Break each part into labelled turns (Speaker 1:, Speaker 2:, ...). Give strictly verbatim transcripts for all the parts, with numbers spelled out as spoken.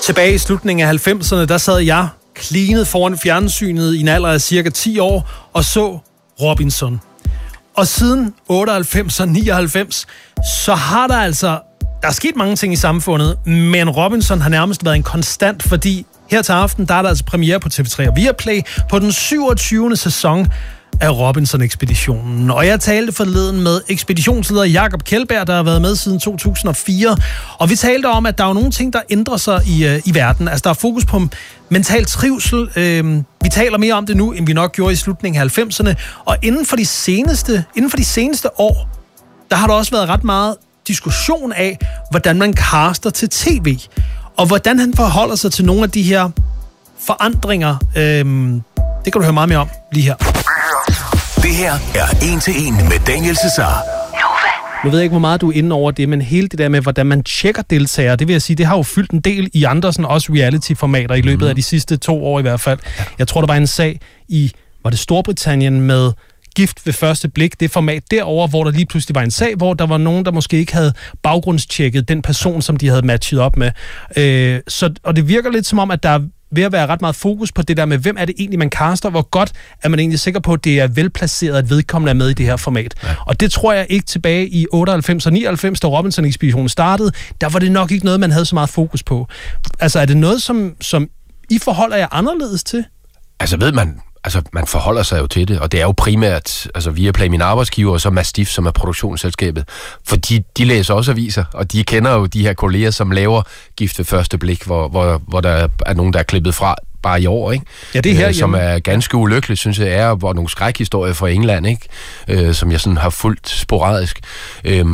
Speaker 1: Tilbage i slutningen af halvfemserne, der sad jeg klinet foran fjernsynet i en alder af cirka ti år og så Robinson. Og siden otteoghalvfems og nioghalvfems, så har der altså... Der er sket mange ting i samfundet, men Robinson har nærmest været en konstant, fordi her til aften, der er der altså premiere på T V tre og Viaplay på den syvogtyvende sæson af Robinson-ekspeditionen. Og jeg talte forleden med ekspeditionsleder Jakob Kjeldberg, der har været med siden to tusind og fire. Og vi talte om, at der er nogle ting, der ændrer sig i, uh, i verden. Altså, der er fokus på mental trivsel. Uh, vi taler mere om det nu, end vi nok gjorde i slutningen af halvfemserne. Og inden for de seneste, inden for de seneste år, der har der også været ret meget diskussion af, hvordan man caster til tv. Og hvordan han forholder sig til nogle af de her forandringer. Uh, det kan du høre meget mere om lige her.
Speaker 2: Det her er En til En med Daniel Cesar.
Speaker 1: Nu ved jeg ikke, hvor meget du er inde over det, men hele det der med, hvordan man tjekker deltagere, det vil jeg sige, det har jo fyldt en del i andre sådan også reality-formater i løbet af de sidste to år i hvert fald. Jeg tror, der var en sag i, var det Storbritannien med Gift ved første blik, det format derover, hvor der lige pludselig var en sag, hvor der var nogen, der måske ikke havde baggrundstjekket den person, som de havde matchet op med. Øh, så, og det virker lidt som om, at der er ved at være ret meget fokus på det der med, hvem er det egentlig, man caster, hvor godt er man egentlig sikker på, at det er velplaceret, at vedkommende er med i det her format. Ja. Og det tror jeg ikke tilbage i otteoghalvfems og nioghalvfems, da Robinson-ekspeditionen startede, der var det nok ikke noget, man havde så meget fokus på. Altså er det noget, som, som I forholder jer anderledes til?
Speaker 3: Altså ved man, altså man forholder sig jo til det, og det er jo primært, altså Viaplay, min arbejdsgiver, og så Mastiff, som er produktionsselskabet, fordi de læser også aviser, og de kender jo de her kolleger, som laver Gift ved første blik, hvor, hvor, hvor der er nogen, der er klippet fra bare i år, ikke?
Speaker 1: Ja, det er her,
Speaker 3: øh, som er ganske ulykkeligt, synes jeg, er, hvor nogle skrækhistorier fra England, ikke? Øh, som jeg sådan har fulgt sporadisk. Øh,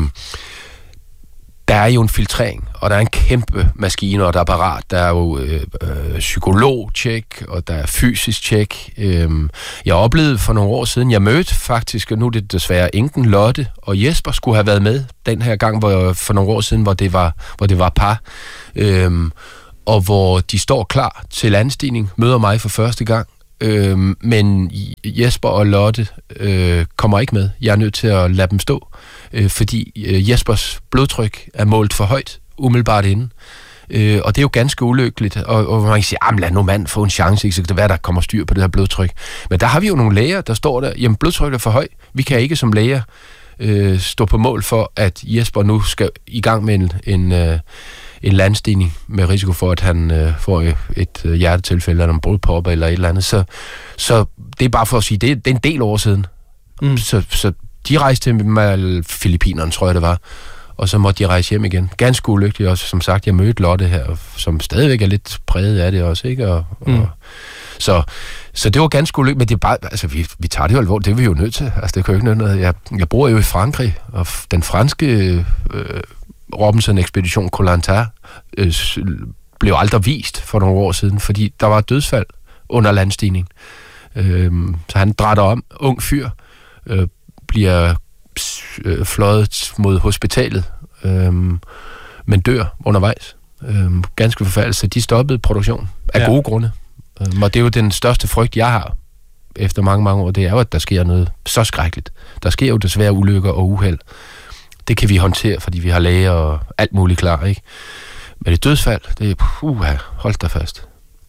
Speaker 3: Der er jo en filtrering, og der er en kæmpe maskine og et apparat. Der er jo øh, øh, psykolog-tjek, og der er fysisk tjek. Øhm, jeg oplevede for nogle år siden, jeg mødte faktisk, og nu er det desværre Inken, Lotte og Jesper skulle have været med den her gang, hvor, for nogle år siden, hvor det var, hvor det var par. Øhm, og hvor de står klar til landstigning, møder mig for første gang. Øhm, men Jesper og Lotte øh, kommer ikke med. Jeg er nødt til at lade dem stå, øh, fordi øh, Jespers blodtryk er målt for højt umiddelbart inden. Øh, og det er jo ganske ulykkeligt, og, og man kan sige, ah, lad nu mand få en chance, ikke? Så kan det være, der kommer styr på det her blodtryk. Men der har vi jo nogle læger, der står der, jamen blodtrykket er for højt. Vi kan ikke som læger øh, stå på mål for, at Jesper nu skal i gang med en... en øh, en landstigning med risiko for, at han øh, får et øh, hjertetilfælde eller en blodprop eller et eller andet. Så, så det er bare for at sige, det, det er en del år siden. Mm. Så, så de rejste til Filippinerne, tror jeg det var, og så måtte de rejse hjem igen. Ganske ulykkeligt også. Som sagt, jeg mødte Lotte her, som stadigvæk er lidt præget af det også, ikke? Og, mm. og, så, så det var ganske ulykkeligt, men det er bare, altså, vi, vi tager det jo alvorligt, det er vi jo nødt til. Altså, det kan jo ikke noget. Jeg, jeg bor jo i Frankrig, og den franske... Øh, Robinson-ekspedition Koh-Lanta øh, blev aldrig vist for nogle år siden, fordi der var et dødsfald under landstigning. Øh, så han drætter om, ung fyr, øh, bliver øh, fløjet mod hospitalet, øh, men dør undervejs. Øh, ganske forfærdeligt, så de stoppede produktion af ja. gode grunde. Øh, og det er jo den største frygt, jeg har efter mange, mange år, det er jo, at der sker noget så skrækkeligt. Der sker jo desværre ulykker og uheld. Det kan vi håndtere, fordi vi har læger og alt muligt klar, ikke? Men det dødsfald, det er, puha, hold da fast.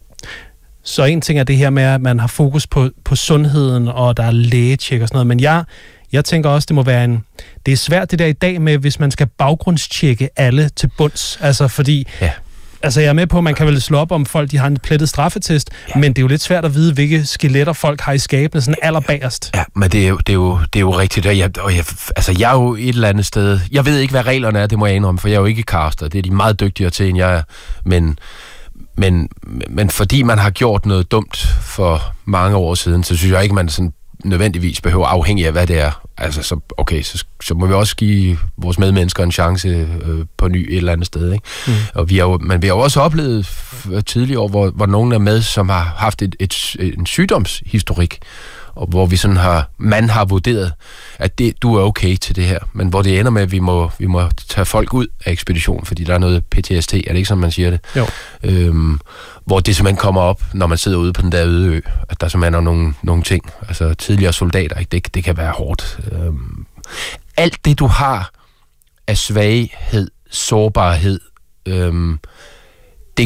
Speaker 1: Så en ting er det her med, at man har fokus på, på sundheden, og der er lægetjek og sådan noget, men jeg, jeg tænker også, det må være en... Det er svært det der i dag med, hvis man skal baggrundstjekke alle til bunds, altså fordi... Ja. Altså, jeg er med på, at man kan vel slå op om folk, de har en plettet straffetest, ja. Men det er jo lidt svært at vide, hvilke skeletter folk har i skabene, sådan allerbagerst.
Speaker 3: Ja, men det er jo, det er jo, det er jo rigtigt. Og jeg, og jeg, altså, jeg er jo et eller andet sted... Jeg ved ikke, hvad reglerne er, det må jeg indrømme, for jeg er jo ikke caster. Det er de meget dygtigere til, end jeg er. Men, men, men fordi man har gjort noget dumt for mange år siden, så synes jeg ikke, man sådan nødvendigvis behøver afhængig af, hvad det er. Altså, så, okay, så, så må vi også give vores medmennesker en chance øh, på ny et eller andet sted, ikke? Mm. Og vi har jo, men vi har jo også oplevet tidligere år, hvor, hvor nogen er med, som har haft et, et, en sygdomshistorik, og hvor vi sådan har, man har vurderet, at det, du er okay til det her, men hvor det ender med, at vi må, vi må tage folk ud af ekspeditionen, fordi der er noget P T S D, er det ikke, som man siger det?
Speaker 1: Jo.
Speaker 3: Øhm, hvor det simpelthen kommer op, når man sidder ude på den der øde ø, at der simpelthen er nogle, nogle ting, altså tidligere soldater, ikke? Det, det kan være hårdt. Øhm, alt det, du har af svaghed, sårbarhed, øhm, det, det,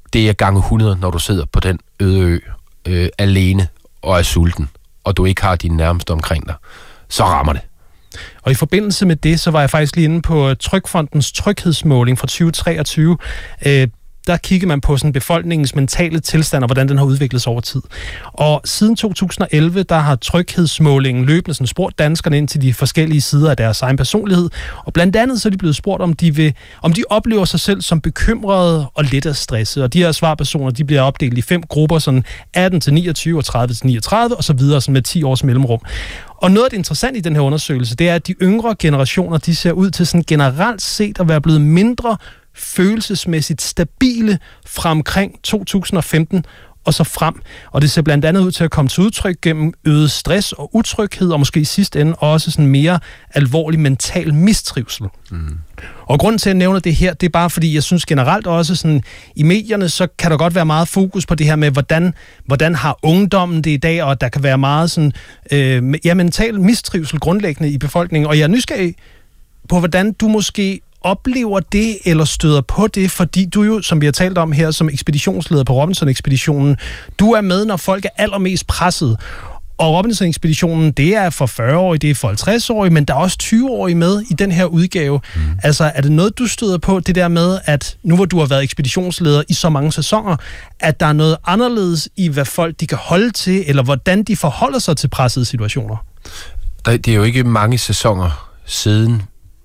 Speaker 3: det er gange hundrede, når du sidder på den øde ø øh, alene og er sulten, og du ikke har dine nærmeste omkring dig. Så rammer det.
Speaker 1: Og i forbindelse med det, så var jeg faktisk lige inde på Trygfondens tryghedsmåling fra tyve treogtyve. Øh, der kiggede man på sådan befolkningens mentale tilstand, og hvordan den har udviklet sig over tid. Og siden to tusind og elleve, der har tryghedsmålingen løbende sådan spurgt danskerne ind til de forskellige sider af deres egen personlighed. Og blandt andet så er de blevet spurgt, om de, vil, om de oplever sig selv som bekymrede og let at stresse. Og de her svarpersoner, de bliver opdelt i fem grupper, sådan atten til niogtyve og tredive til niogtredive, og så videre sådan med ti års mellemrum. Og noget af det interessante i den her undersøgelse, det er, at de yngre generationer, de ser ud til sådan generelt set at være blevet mindre følelsesmæssigt stabile fra omkring to tusind og femten og så frem. Og det ser blandt andet ud til at komme til udtryk gennem øget stress og utryghed, og måske i sidste ende også sådan mere alvorlig mental mistrivsel. Mm. Og grunden til, at jeg nævner det her, det er bare fordi, jeg synes generelt også sådan, i medierne, så kan der godt være meget fokus på det her med, hvordan, hvordan har ungdommen det i dag, og der kan være meget sådan, øh, ja, mental mistrivsel grundlæggende i befolkningen. Og jeg er nysgerrig på, hvordan du måske oplever det, eller støder på det, fordi du jo, som vi har talt om her, som ekspeditionsleder på Robinson-ekspeditionen, du er med, når folk er allermest presset. Og Robinson-ekspeditionen, det er for fyrre-årige, det er for halvtreds-årige, men der er også tyve-årige med i den her udgave. Mm. Altså, er det noget, du støder på, det der med, at nu hvor du har været ekspeditionsleder i så mange sæsoner, at der er noget anderledes i, hvad folk de kan holde til, eller hvordan de forholder sig til pressede situationer?
Speaker 3: Det er jo ikke mange sæsoner siden,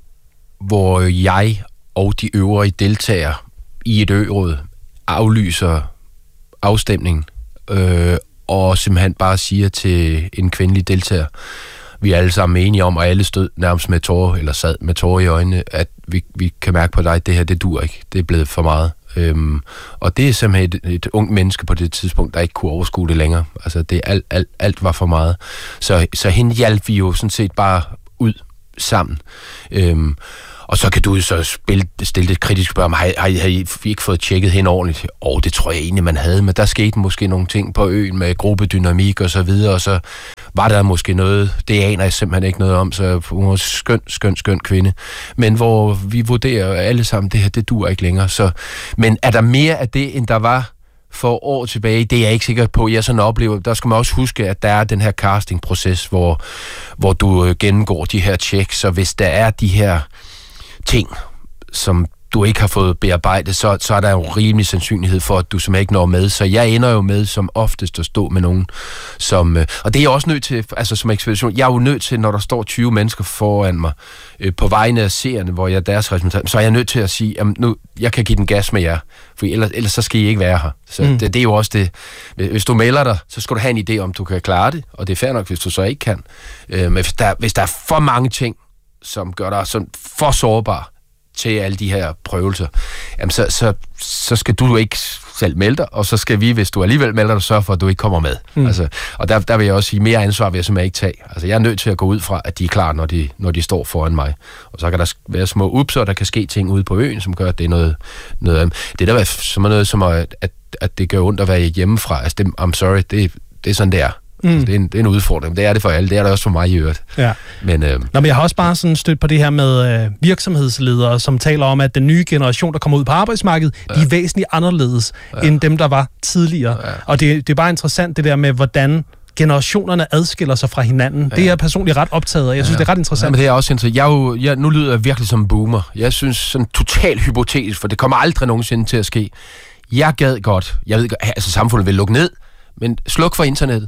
Speaker 3: hvor jeg og de øvrige deltagere i et ø-råd aflyser afstemningen, øh, og simpelthen bare siger til en kvindelig deltager, vi er alle sammen enige om, og alle stod nærmest med tårer, eller sad med tårer i øjnene, at vi, vi kan mærke på dig, at det her, det dur ikke. Det er blevet for meget. Øhm, og det er simpelthen et, et ungt menneske på det tidspunkt, der ikke kunne overskue det længere. Altså, det alt, alt, alt var for meget. Så, så hende hjalp vi jo sådan set bare ud sammen. Øhm, og så kan du så spille, stille et kritisk spørgsmål, har, har, har I ikke fået tjekket hende ordentligt? Åh, det tror jeg egentlig, man havde, men der skete måske nogle ting på øen med gruppedynamik og så videre, og så var der måske noget, det aner jeg simpelthen ikke noget om, så hun var skøn, skøn, skøn kvinde. Men hvor vi vurderer alle sammen, det her, det dur ikke længere. Så, men er der mere af det, end der var for år tilbage? Det er jeg ikke sikker på, jeg sådan oplever. Der skal man også huske, at der er den her casting-proces, hvor, hvor du gennemgår de her checks, og hvis der er de her ting, som du ikke har fået bearbejdet, så, så er der jo rimelig sandsynlighed for, at du simpelthen ikke når med. Så jeg ender jo med som oftest at stå med nogen, som... Øh, og det er jeg også nødt til, altså som ekspedition, jeg er jo nødt til, når der står tyve mennesker foran mig, øh, på vegne af seerne, hvor jeg er deres resultat, så er jeg nødt til at sige, jamen nu, jeg kan give den gas med jer, for ellers, ellers så skal I ikke være her. Så mm. det, det er jo også det. Hvis du melder dig, så skal du have en idé om, du kan klare det, og det er fair nok, hvis du så ikke kan. Øh, men hvis der, hvis der er for mange ting, som gør dig sådan for sårbar til alle de her prøvelser, jamen så, så, så skal du ikke selv melde dig, og så skal vi, hvis du alligevel melder dig, sørge for, at du ikke kommer med. Mm. Altså, og der, der vil jeg også sige, mere ansvar vil jeg simpelthen ikke tage. Altså, jeg er nødt til at gå ud fra, at de er klar, når de, når de står foran mig. Og så kan der være små ups, og der kan ske ting ude på øen, som gør, at det er noget... noget det der er som noget, som at, at, at det gør ondt at være hjemmefra. Altså, det, I'm sorry, det, det er sådan, det er. Mm. Altså, det, er en, det er en udfordring. Det er det for alle. Det er det også for mig i øvrigt. Ja. Men, øh...
Speaker 1: Nå, men jeg har også bare sådan stødt på det her med øh, virksomhedsledere, som taler om, at den nye generation, der kommer ud på arbejdsmarkedet, ja. de er væsentligt anderledes ja. end dem, der var tidligere. Ja. Og det, det er bare interessant det der med, hvordan generationerne adskiller sig fra hinanden. Ja. Det er jeg personligt ret optaget af. Jeg synes, ja. det er ret interessant.
Speaker 3: Ja, men det er også interessant. Jeg er jo, jeg, nu lyder jeg virkelig som en boomer. Jeg synes sådan totalt hypotetisk, for det kommer aldrig nogensinde til at ske. Jeg gad godt. Jeg ved godt, altså samfundet vil lukke ned, men sluk for internettet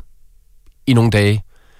Speaker 3: i nogle dage.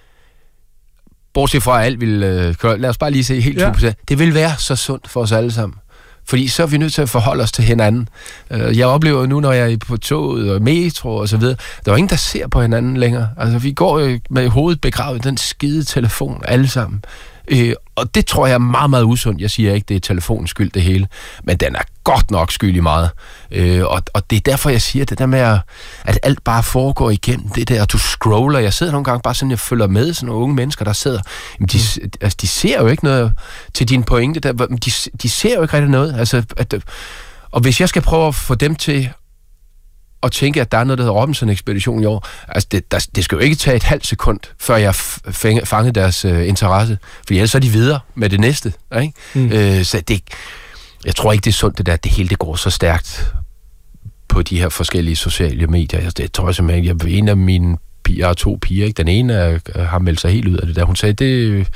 Speaker 3: Bortset fra, at alt vil... Øh, lad os bare lige se helt ja. Det vil være så sundt for os alle sammen. Fordi så er vi nødt til at forholde os til hinanden. Øh, jeg oplever nu, når jeg er på toget og metro og så videre, der er ingen, der ser på hinanden længere. Altså, vi går jo med hovedet begravet i den skide telefon alle sammen. Øh, og det tror jeg er meget, meget usundt. Jeg siger ikke, det er telefonens skyld, det hele. Men den er godt nok skyld i meget. Øh, og, og det er derfor, jeg siger det der med, at, at alt bare foregår igennem det der, at du scroller. Jeg sidder nogle gange bare sådan, jeg følger med sådan nogle unge mennesker, der sidder. Men de, mm. altså, de ser jo ikke noget til din pointe. Der, de, de ser jo ikke rigtig noget. Altså, at, og hvis jeg skal prøve at få dem til og tænke, at der er noget, der hedder Robinson-ekspedition i år. Altså, det, der, det skal jo ikke tage et halvt sekund, før jeg fanger deres øh, interesse. For ellers er de videre med det næste. Ikke? Mm. Øh, så det, jeg tror ikke, det er sundt, det der, det hele det går så stærkt på de her forskellige sociale medier. Altså, det tror jeg simpelthen, jeg en af mine piger, jeg har to piger, ikke? Den ene er, har meldt sig helt ud af det der. Hun sagde, det,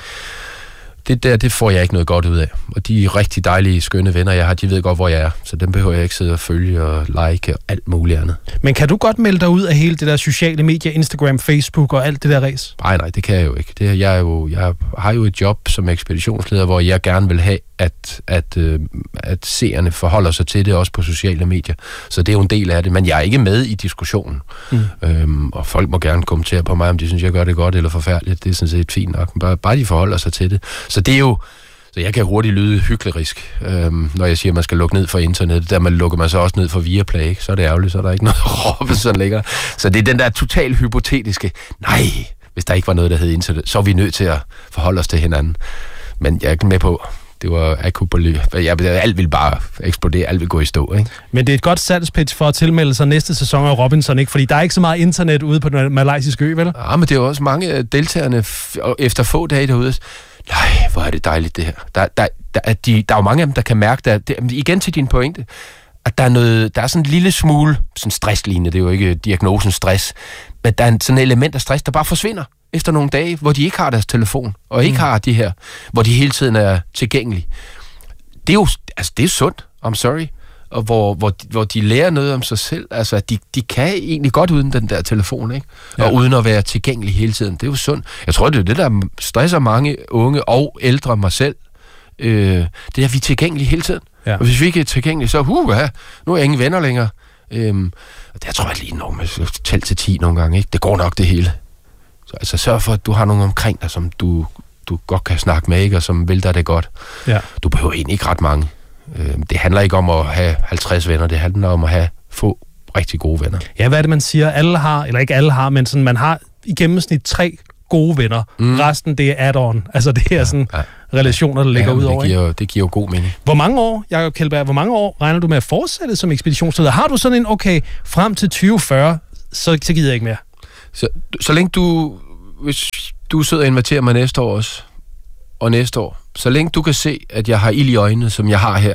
Speaker 3: det der, det får jeg ikke noget godt ud af. Og de rigtig dejlige, skønne venner, jeg har, de ved godt, hvor jeg er. Så dem behøver jeg ikke sidde og følge og like og alt muligt andet.
Speaker 1: Men kan du godt melde dig ud af hele det der sociale medier, Instagram, Facebook og alt det der ræs?
Speaker 3: Nej, nej, det kan jeg jo ikke. Det, jeg, er jo, jeg har jo et job som ekspeditionsleder, hvor jeg gerne vil have, at, at, øh, at seerne forholder sig til det, også på sociale medier. Så det er jo en del af det, men jeg er ikke med i diskussionen. Mm. Øhm, og folk må gerne kommentere på mig, om de synes, jeg gør det godt eller forfærdeligt. Det er sådan set fint nok. Bare, bare de forholder sig til det. Så det er jo... Så jeg kan hurtigt lyde hyklerisk, øhm, når jeg siger, at man skal lukke ned for internettet. Der man lukker man så også ned for Viaplay, ikke? Så er det ærgerligt, så er der ikke noget at råbe sådan længere. Så det er den der totalt hypotetiske, nej, hvis der ikke var noget, der hed internet, så er vi nødt til at forholde os til hinanden. Men jeg er med på, det var akuboli. Jeg, alt ville bare eksplodere, alt ville gå i stå, ikke?
Speaker 1: Men det er et godt salgspitch for at tilmelde sig næste sæson af Robinson, ikke? Fordi der er ikke så meget internet ude på den malaysiske ø, vel?
Speaker 3: Ja, men det er jo også mange af deltagerne efter få dage derude. Nej, hvor er det dejligt det her. Der, der, der, er de, der er jo mange af dem, der kan mærke, at det, igen til din pointe, at der er, noget, der er sådan en lille smule, sådan stresslignende, det er jo ikke diagnosen stress, men der er sådan et element af stress, der bare forsvinder efter nogle dage, hvor de ikke har deres telefon, og ikke mm. har de her, hvor de hele tiden er tilgængelige. Det er jo, altså det er sundt, I'm sorry, og hvor, hvor, de, hvor de lærer noget om sig selv, altså at de, de kan egentlig godt uden den der telefon, ikke? Ja. Og uden at være tilgængelig hele tiden, det er jo sundt. Jeg tror, det er det, der stresser mange unge og ældre mig selv, øh, det er, at vi er tilgængelige hele tiden. Ja. Og hvis vi ikke er tilgængelige, så uh, ja, nu er jeg ingen venner længere. Øhm, og der tror jeg lige når med tæl til ti nogle gange, ikke? Det går nok det hele. Så altså sørg for, at du har nogen omkring dig, som du, du godt kan snakke med, ikke? Og som vil dig det godt. Ja. Du behøver egentlig ikke ret mange. Det handler ikke om at have halvtreds venner, det handler om at have få rigtig gode venner.
Speaker 1: Ja, hvad er det, man siger? Alle har, eller ikke alle har, men sådan, man har i gennemsnit tre gode venner. Mm. Resten, det er add-on. Altså, det er ja, sådan ja. relationer, der ligger
Speaker 3: ja,
Speaker 1: ud over.
Speaker 3: Det giver, jo, det giver jo god mening.
Speaker 1: Hvor mange år, Jakob Kjeldberg, hvor mange år regner du med at fortsætte som ekspeditionsleder? Har du sådan en, okay, frem til tyve fyrre, så, så gider jeg ikke mere?
Speaker 3: Så, så længe du, hvis du sidder og inviterer mig næste år også, og næste år, så længe du kan se, at jeg har ild i øjnene, som jeg har her,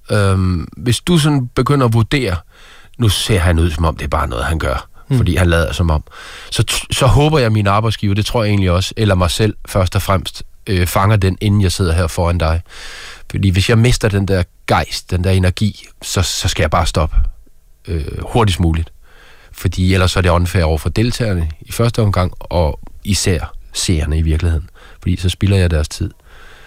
Speaker 3: øhm, hvis du sådan begynder at vurdere, nu ser han ud, som om det er bare noget, han gør, mm. fordi han lader som om, så, så håber jeg, at min arbejdsgiver, det tror jeg egentlig også, eller mig selv først og fremmest, øh, fanger den, inden jeg sidder her foran dig. Fordi hvis jeg mister den der gejst, den der energi, så, så skal jeg bare stoppe øh, hurtigst muligt. Fordi ellers er det unfair over for deltagerne i første omgang, og især seerne i virkeligheden. Fordi så spilder jeg deres tid.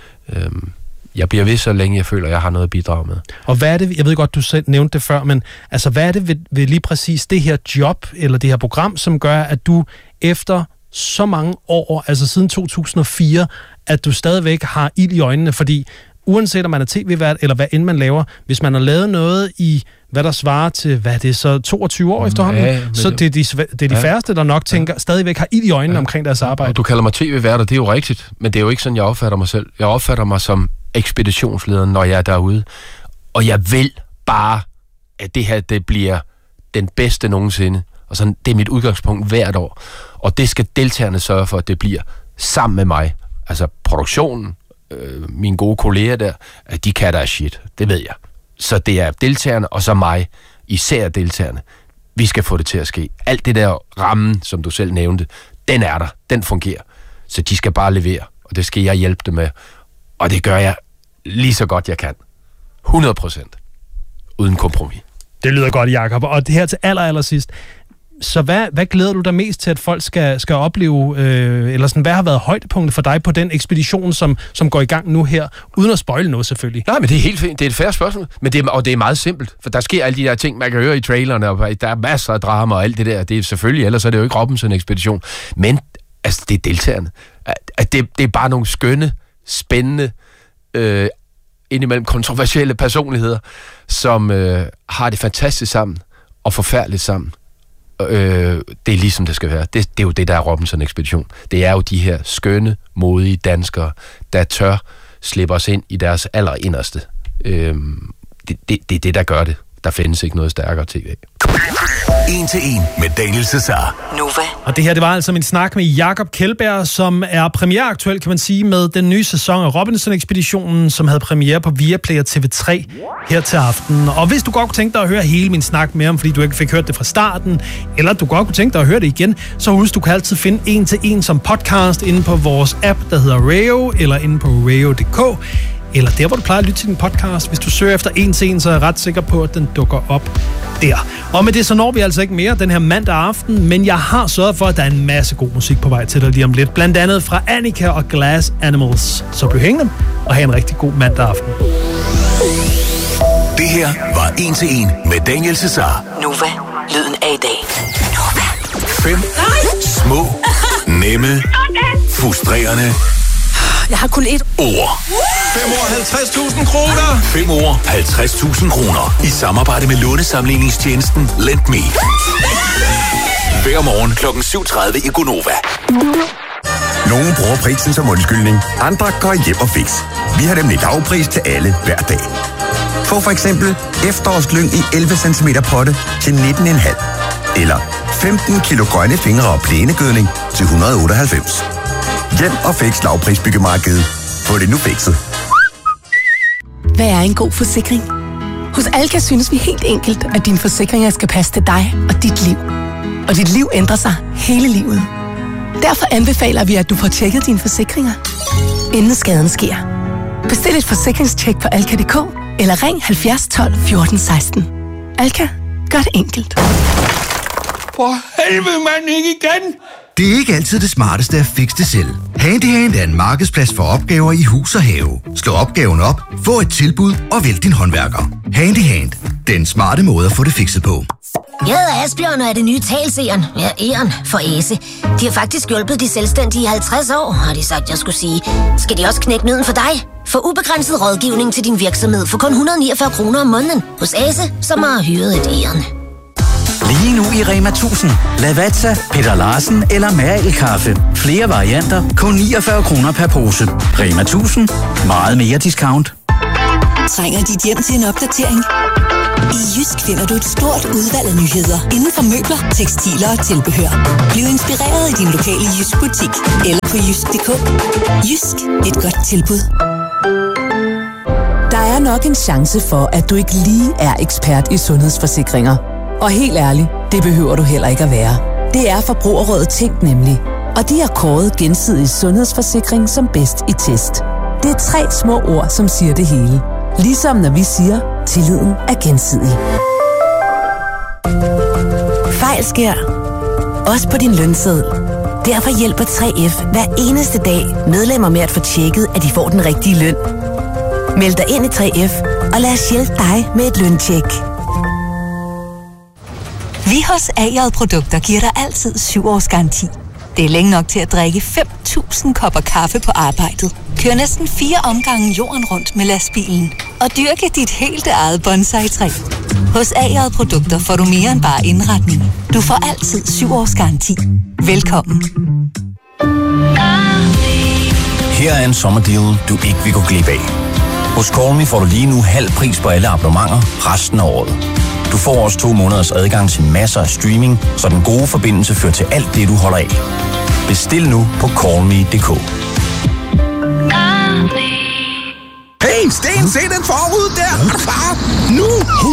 Speaker 3: Øhm, jeg bliver ved, så længe jeg føler, at jeg har noget at bidrage med.
Speaker 1: Og hvad er det, jeg ved godt, du selv nævnte det før, men altså, hvad er det ved, ved lige præcis det her job, eller det her program, som gør, at du efter så mange år, altså siden to tusind og fire, at du stadigvæk har ild i øjnene? Fordi uanset om man er tv-vært, eller hvad end man laver, hvis man har lavet noget i, hvad der svarer til, hvad er det så, toogtyve år efterhånden, ja, så det er de, det er de ja. færreste, der nok tænker, ja. stadigvæk har ild i øjnene ja. omkring deres arbejde.
Speaker 3: Og du kalder mig tv-vært, og det er jo rigtigt, men det er jo ikke sådan, jeg opfatter mig selv. Jeg opfatter mig som ekspeditionsleder, når jeg er derude. Og jeg vil bare, at det her, det bliver den bedste nogensinde. Og sådan, det er mit udgangspunkt hvert år. Og det skal deltagerne sørge for, at det bliver sammen med mig. Altså produktionen, øh, mine gode kolleger der, at de kan der shit. Det ved jeg. Så det er deltagerne, og så mig, især deltagerne. Vi skal få det til at ske. Alt det der rammen, som du selv nævnte, den er der. Den fungerer. Så de skal bare levere, og det skal jeg hjælpe dem med. Og det gør jeg lige så godt, jeg kan. hundrede procent. Uden kompromis.
Speaker 1: Det lyder godt, Jakob. Og det her til aller, aller sidst. Så hvad, hvad glæder du dig mest til, at folk skal, skal opleve, øh, eller sådan, hvad har været højdepunktet for dig på den ekspedition, som, som går i gang nu her, uden at spoile noget selvfølgelig?
Speaker 3: Nej, men det er helt fint. Det er et fair spørgsmål, men det er, og det er meget simpelt, for der sker alle de der ting, man kan høre i trailerne, og der er masser af drama og alt det der. Det er selvfølgelig, ellers er det jo ikke Robinson-ekspedition. Men altså, det er deltagerne. At det, det er bare nogle skønne, spændende, øh, indimellem kontroversielle personligheder, som øh, har det fantastisk sammen og forfærdeligt sammen. Øh, det er ligesom det skal være. Det, det er jo det, der er Robinson-ekspedition. Det er jo de her skønne, modige danskere, der tør slippe os ind i deres allerinderste. Øh, det, det, det er det, der gør det. Der findes ikke noget stærkere tv.
Speaker 2: En til en med Daniel Cesar.
Speaker 4: Nova.
Speaker 1: Og det her, det var altså min snak med Jakob Kjeldberg, som er premiereaktuel, kan man sige, med den nye sæson af Robinson-ekspeditionen, som havde premiere på Viaplay og T V tre her til aften. Og hvis du godt kunne tænke dig at høre hele min snak med ham, fordi du ikke fik hørt det fra starten, eller du godt kunne tænke dig at høre det igen, så husk, du kan altid finde En til en som podcast inde på vores app, der hedder Rayo, eller inde på rayo punktum d k, eller der, hvor du plejer at lytte til din podcast. Hvis du søger efter En til en, så er jeg ret sikker på, at den dukker op der. Og med det, så når vi altså ikke mere den her mandag aften, men jeg har sørget for, at der er en masse god musik på vej til dig lige om lidt. Blandt andet fra Annika og Glass Animals. Så bliv hængende og have en rigtig god mandag aften.
Speaker 2: Det her var En til en med Daniel Cesar.
Speaker 4: Nova. Lyden af i dag. Nova.
Speaker 2: Fem små, nemme, frustrerende
Speaker 5: Jeg har kun ét
Speaker 2: ord.
Speaker 6: fem år halvtreds tusind kroner.
Speaker 2: Fem år, halvtreds tusind kroner. I samarbejde med lånesamligningstjenesten LendMe. Hver morgen klokken syv tredive i Gonova.
Speaker 7: Nogle bruger prisen som undskyldning. Andre går hjem og fix. Vi har nemlig lavpris til alle hver dag. Få for eksempel efterårslyng i elleve centimeter potte til nitten komma fem. Eller femten kilo grønne fingre og plænegødning til et hundrede og otteoghalvfems. Hjem og fix lavprisbyggemarkedet. Få det nu fikset.
Speaker 5: Hvad er en god forsikring? Hos Alka synes vi helt enkelt, at dine forsikringer skal passe til dig og dit liv. Og dit liv ændrer sig hele livet. Derfor anbefaler vi, at du får tjekket dine forsikringer, inden skaden sker. Bestil et forsikringstjek på alka punktum d k eller ring halvfjerds tolv fjorten seksten. Alka, gør det enkelt.
Speaker 6: For helvede, mand, ikke igen!
Speaker 8: Det er ikke altid det smarteste at fikse det selv. Handyhand er en markedsplads for opgaver i hus og have. Slå opgaven op, få et tilbud og vælg din håndværker. Handyhand. Den smarte måde at få det fikset på.
Speaker 9: Jeg hedder Asbjørn og er det nye talseren. Ja, Eren for Æse. De har faktisk hjulpet de selvstændige i halvtreds år, har de sagt, jeg skulle sige. Skal de også knække nøden for dig? Få ubegrænset rådgivning til din virksomhed for kun et hundrede og niogfyrre kroner om måneden hos Æse, som har hyret et Eren.
Speaker 10: Lige nu i Rema tusind. Lavazza, Peter Larsen eller Mærelkaffe. Flere varianter, kun niogfyrre kroner per pose. Rema tusind. Meget mere discount.
Speaker 11: Trænger dit hjem til en opdatering? I Jysk finder du et stort udvalg af nyheder inden for møbler, tekstiler og tilbehør. Bliv inspireret i din lokale Jysk butik eller på jysk punktum d k. Jysk. Et godt tilbud.
Speaker 12: Der er nok en chance for, at du ikke lige er ekspert i sundhedsforsikringer. Og helt ærligt, det behøver du heller ikke at være. Det er Forbrugerrådet Tænk nemlig. Og de har kåret gensidig sundhedsforsikring som bedst i test. Det er tre små ord, som siger det hele. Ligesom når vi siger, tilliden er gensidig.
Speaker 11: Fejl sker. Også på din lønseddel. Derfor hjælper tre F hver eneste dag medlemmer med at få tjekket, at de får den rigtige løn. Meld dig ind i tre F, og lad os hjælpe dig med et løntjek. Vi hos A J Produkter giver dig altid syv års garanti. Det er længe nok til at drikke fem tusind kopper kaffe på arbejdet. Kør næsten fire omgange jorden rundt med lastbilen. Og dyrke dit helt eget bonsai-træ. Hos A J Produkter får du mere end bare indretning. Du får altid syv års garanti. Velkommen.
Speaker 13: Her er en sommerdeal, du ikke vil gå glip af. Hos Call Me får du lige nu halv pris på alle abonnementer resten af året. Du får også to måneders adgang til masser af streaming, så den gode forbindelse fører til alt det, du holder af. Bestil nu på call me punktum d k.
Speaker 6: Hey, Sten, se den forud der! Er du klar? Nu!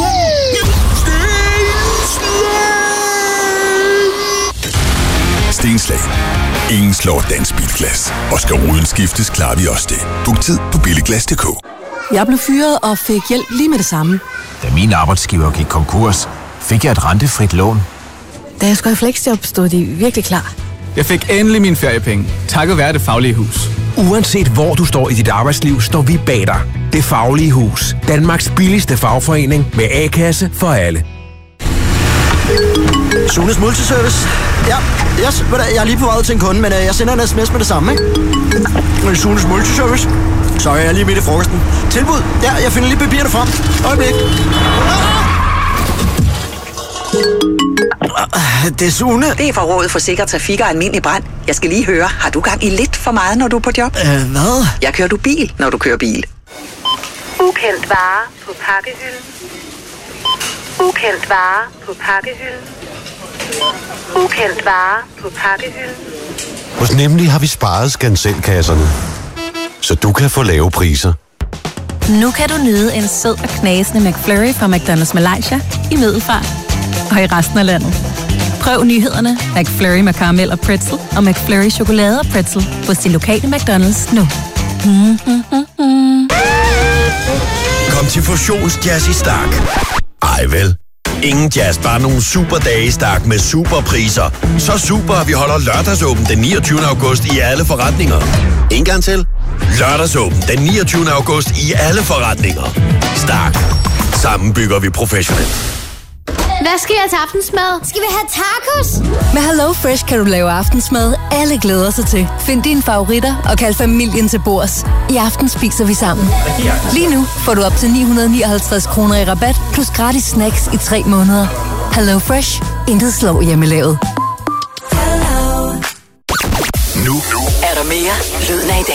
Speaker 2: Stenslag. Ingen slår dansk bilglas. Og skal ruden skiftes, klarer vi også det. Book tid på billiglas punktum d k.
Speaker 5: Jeg blev fyret og fik hjælp lige med det samme.
Speaker 13: Da min arbejdsgiver gik konkurs, fik jeg et rentefrit lån.
Speaker 5: Da jeg skulle have flexjob, stod de virkelig klar.
Speaker 14: Jeg fik endelig mine feriepenge, takket være Det Faglige Hus.
Speaker 15: Uanset hvor du står i dit arbejdsliv, står vi bag dig. Det Faglige Hus. Danmarks billigste fagforening med A-kasse for alle.
Speaker 16: Sunes Multiservice. Ja, yes, jeg er lige på vej til en kunde, men jeg sender en sms med det samme, ikke? Sunes Multiservice. Sorry, jeg er lige midt i frokosten. Tilbud. Ja, jeg finder lige papirerne frem. Øjeblik. Det er Sune.
Speaker 4: Det er fra Rådet for Sikker Trafik og Almindelig Brand. Jeg skal lige høre, har du gang i lidt for meget, når du er på job?
Speaker 16: Øh, hvad?
Speaker 4: Jeg kører du bil, når du kører bil.
Speaker 17: Ukendt vare på pakkehylden. Ukendt vare på pakkehylden. Ukendt vare på pakkehylden.
Speaker 18: Hos Nemlig har vi sparet skanselkasserne, så du kan få lave priser.
Speaker 19: Nu kan du nyde en sød og knasende McFlurry fra McDonald's Malaysia i Middelfart og i resten af landet. Prøv nyhederne McFlurry med karamel og pretzel og McFlurry chokolade og pretzel hos din lokale McDonald's nu. Mm, mm, mm, mm.
Speaker 20: Kom til Fusionsjazz i Stark. Ej vel. Ingen jazz, bare nogle super dage i Stark med superpriser. Så super, at vi holder lørdagsåben den niogtyvende august i alle forretninger. En gang til. Lørdagsåben den niogtyvende august i alle forretninger. Stark. Sammen bygger vi professionelt.
Speaker 21: Hvad skal jeg til aftensmad? Skal vi have tacos?
Speaker 11: Med Hello Fresh kan du lave aftensmad, alle glæder sig til. Find dine favoritter og kald familien til bords. I aften spiser vi sammen. Lige nu får du op til ni hundrede nioghalvtreds kroner i rabat, plus gratis snacks i tre måneder. Hello Fresh. Intet slår hjemmelavet.
Speaker 22: Nu er der mere Lyden af i dag.